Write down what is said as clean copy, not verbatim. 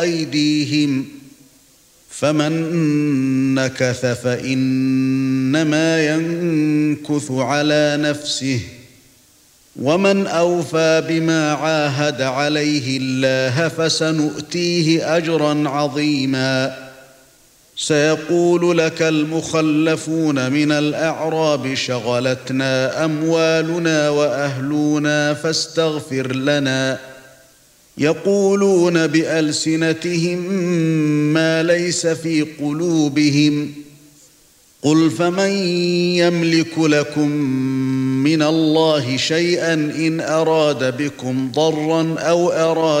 أيديهم فمن نكث فإنما ينكث على نفسه ومن أوفى بما عاهد عليه الله فسنؤتيه أجرا عظيما سيقول لك المخلفون من الأعراب شغلتنا أموالنا وأهلنا فاستغفر لنا يقولون بألسنتهم ما ليس في قلوبهم قل فمن يملك لكم من الله شيئا إن أراد بكم ضرا أو أراد